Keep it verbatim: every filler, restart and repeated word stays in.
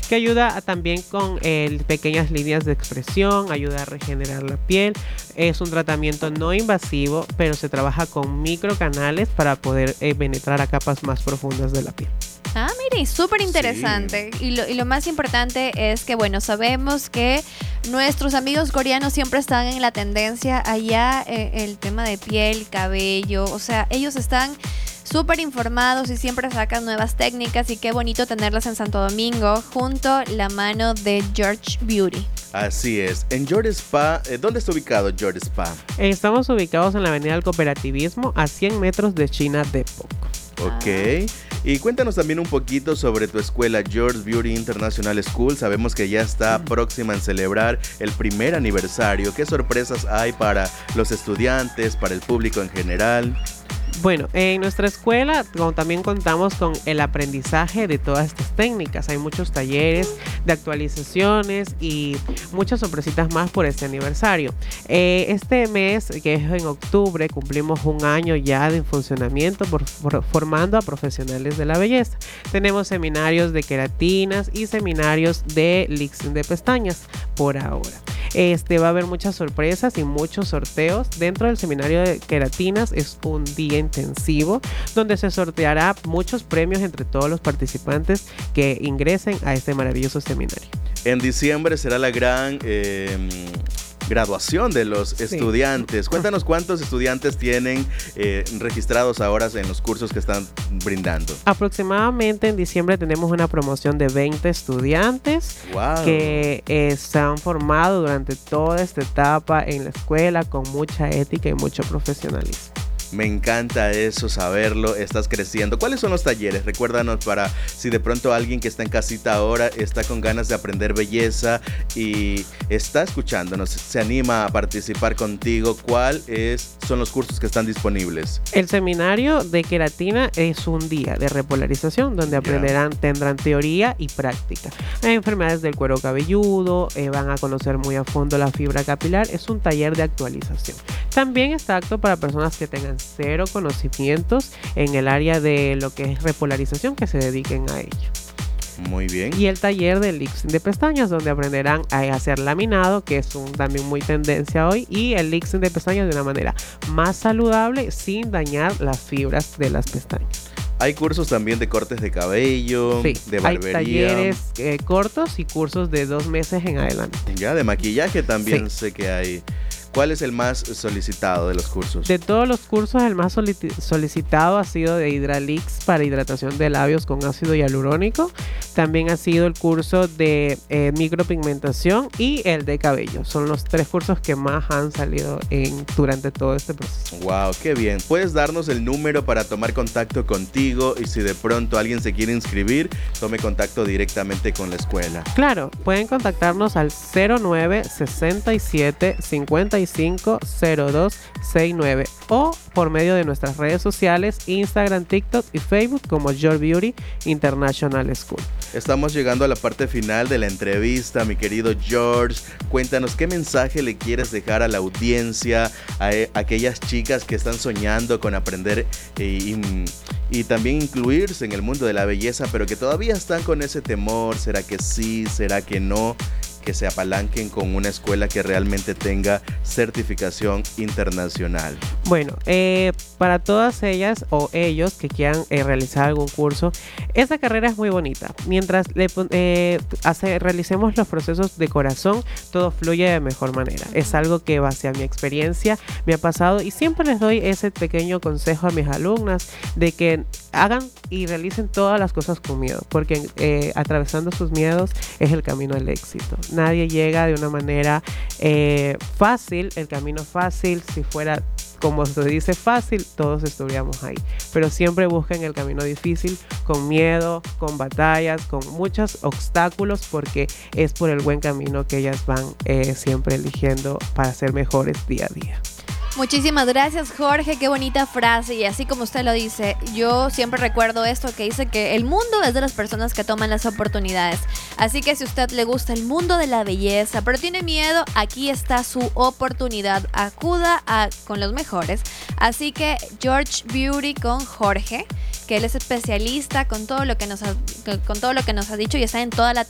que ayuda a- también con eh, pequeñas líneas de expresión, ayuda a regenerar la piel. Es un tratamiento no invasivo, pero se trabaja con microcanales para poder eh, penetrar a capas más profundas de la piel. Ah, mire, súper interesante. Sí. Y, lo, y lo más importante es que, bueno, sabemos que nuestros amigos coreanos siempre están en la tendencia allá, eh, el tema de piel, cabello, o sea, ellos están súper informados y siempre sacan nuevas técnicas y qué bonito tenerlas en Santo Domingo junto la mano de George Beauty. Así es. En George Spa, ¿dónde está ubicado George Spa? Estamos ubicados en la avenida del Cooperativismo, a cien metros de China Depot. Ok. Ah. Y cuéntanos también un poquito sobre tu escuela George Beauty International School. Sabemos que ya está próxima en celebrar el primer aniversario. ¿Qué sorpresas hay para los estudiantes, para el público en general? Bueno, en nuestra escuela como también contamos con el aprendizaje de todas estas técnicas. Hay muchos talleres de actualizaciones y muchas sorpresitas más por este aniversario. Eh, este mes, que es en octubre, cumplimos un año ya de funcionamiento por, por, formando a profesionales de la belleza. Tenemos seminarios de queratinas y seminarios de lifting de pestañas por ahora. Este, va a haber muchas sorpresas y muchos sorteos. Dentro del seminario de queratinas es un día intensivo donde se sorteará muchos premios entre todos los participantes que ingresen a este maravilloso seminario. En diciembre será la gran eh, graduación de los sí. estudiantes. Cuéntanos cuántos estudiantes tienen eh, registrados ahora en los cursos que están brindando. Aproximadamente en diciembre tenemos una promoción de veinte estudiantes wow. que eh, se han formado durante toda esta etapa en la escuela con mucha ética y mucho profesionalismo. Me encanta eso, saberlo, estás creciendo. ¿Cuáles son los talleres? Recuérdanos para si de pronto alguien que está en casita ahora está con ganas de aprender belleza y está escuchándonos, se anima a participar contigo. ¿Cuáles son los cursos que están disponibles? El seminario de queratina es un día de repolarización donde aprenderán, yeah. tendrán teoría y práctica. Hay enfermedades del cuero cabelludo, eh, van a conocer muy a fondo la fibra capilar. Es un taller de actualización. También está apto para personas que tengan cero conocimientos en el área de lo que es repolarización, que se dediquen a ello. Muy bien. Y el taller de lifting de pestañas, donde aprenderán a hacer laminado, que es un, también muy tendencia hoy, y el lifting de pestañas de una manera más saludable sin dañar las fibras de las pestañas. Hay cursos también de cortes de cabello, sí, de barbería. Hay talleres eh, cortos y cursos de dos meses en adelante. Ya, de maquillaje también sí. sé que hay. ¿Cuál es el más solicitado de los cursos? De todos los cursos, el más solicitado ha sido de Hydralix para hidratación de labios con ácido hialurónico. También ha sido el curso de eh, micropigmentación y el de cabello. Son los tres cursos que más han salido en, durante todo este proceso. ¡Wow! ¡Qué bien! ¿Puedes darnos el número para tomar contacto contigo? Y si de pronto alguien se quiere inscribir, tome contacto directamente con la escuela. Claro, pueden contactarnos al cero nueve sesenta y siete cincuenta y cinco cero dos sesenta y nueve o por medio de nuestras redes sociales, Instagram, TikTok y Facebook como George Beauty International School. Estamos llegando a la parte final de la entrevista, mi querido George. Cuéntanos qué mensaje le quieres dejar a la audiencia, a, a aquellas chicas que están soñando con aprender y, y, y también incluirse en el mundo de la belleza, pero que todavía están con ese temor. ¿Será que sí? ¿Será que no? Que se apalanquen con una escuela que realmente tenga certificación internacional. Bueno, eh, para todas ellas o ellos que quieran eh, realizar algún curso, esta carrera es muy bonita. Mientras le, eh, hace, realicemos los procesos de corazón, todo fluye de mejor manera. Es algo que, base a mi experiencia, me ha pasado y siempre les doy ese pequeño consejo a mis alumnas de que hagan y realicen todas las cosas con miedo, porque eh, atravesando sus miedos es el camino al éxito. Nadie llega de una manera eh, fácil, el camino fácil, si fuera como se dice fácil, todos estuviéramos ahí, pero siempre busquen el camino difícil, con miedo, con batallas, con muchos obstáculos, porque es por el buen camino que ellas van eh, siempre eligiendo para ser mejores día a día. Muchísimas gracias, Jorge, qué bonita frase, y así como usted lo dice, yo siempre recuerdo esto que dice que el mundo es de las personas que toman las oportunidades, así que si a usted le gusta el mundo de la belleza, pero tiene miedo, aquí está su oportunidad, acuda a, con los mejores, así que George Beauty con Jorge, que él es especialista con todo lo que nos ha, con todo lo que nos ha dicho y está en toda la